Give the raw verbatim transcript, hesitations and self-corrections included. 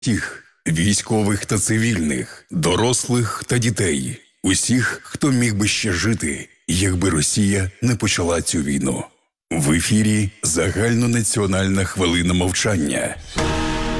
Тих військових та цивільних, дорослих та дітей, усіх, хто міг би ще жити, якби Росія не почала цю війну. В ефірі загальнонаціональна хвилина мовчання.